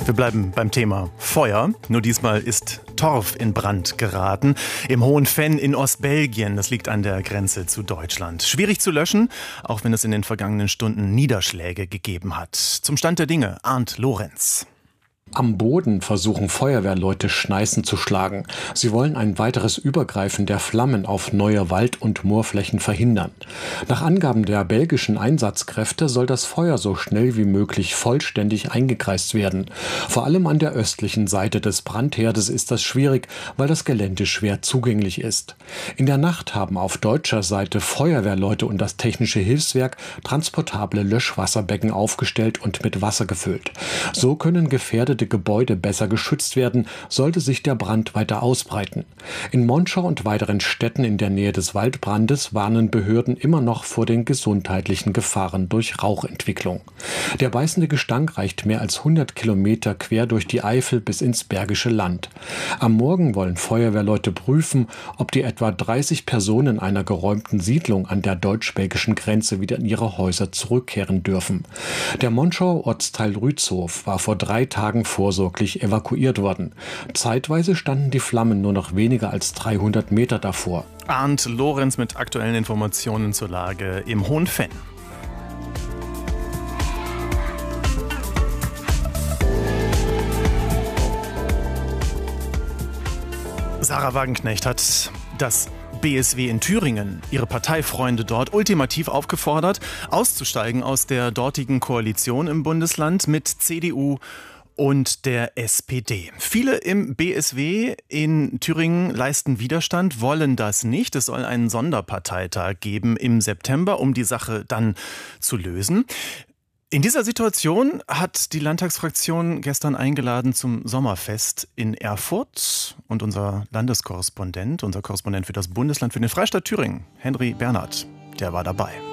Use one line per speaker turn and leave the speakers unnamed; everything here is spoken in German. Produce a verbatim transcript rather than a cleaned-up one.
Wir bleiben beim Thema Feuer. Nur diesmal ist Torf in Brand geraten. Im Hohen Venn in Ostbelgien. Das liegt an der Grenze zu Deutschland. Schwierig zu löschen, auch wenn es in den vergangenen Stunden Niederschläge gegeben hat. Zum Stand der Dinge, Arndt Lorenz.
Am Boden versuchen Feuerwehrleute Schneisen zu schlagen. Sie wollen ein weiteres Übergreifen der Flammen auf neue Wald- und Moorflächen verhindern. Nach Angaben der belgischen Einsatzkräfte soll das Feuer so schnell wie möglich vollständig eingekreist werden. Vor allem an der östlichen Seite des Brandherdes ist das schwierig, weil das Gelände schwer zugänglich ist. In der Nacht haben auf deutscher Seite Feuerwehrleute und das Technische Hilfswerk transportable Löschwasserbecken aufgestellt und mit Wasser gefüllt. So können gefährdete Gebäude besser geschützt werden, sollte sich der Brand weiter ausbreiten. In Monschau und weiteren Städten in der Nähe des Waldbrandes warnen Behörden immer noch vor den gesundheitlichen Gefahren durch Rauchentwicklung. Der beißende Gestank reicht mehr als hundert Kilometer quer durch die Eifel bis ins Bergische Land. Am Morgen wollen Feuerwehrleute prüfen, ob die etwa dreißig Personen einer geräumten Siedlung an der deutsch-belgischen Grenze wieder in ihre Häuser zurückkehren dürfen. Der Monschauer Ortsteil Rützhof war vor drei Tagen vorsorglich evakuiert worden. Zeitweise standen die Flammen nur noch weniger als dreihundert Meter davor.
Arndt Lorenz mit aktuellen Informationen zur Lage im Hohen Venn. Sarah Wagenknecht hat das B S W in Thüringen, ihre Parteifreunde dort, ultimativ aufgefordert, auszusteigen aus der dortigen Koalition im Bundesland mit C D U und der S P D. Viele im B S W in Thüringen leisten Widerstand, wollen das nicht. Es soll einen Sonderparteitag geben im September, um die Sache dann zu lösen. In dieser Situation hat die Landtagsfraktion gestern eingeladen zum Sommerfest in Erfurt. Und unser Landeskorrespondent, unser Korrespondent für das Bundesland, für den Freistaat Thüringen, Henry Bernhard, der war dabei.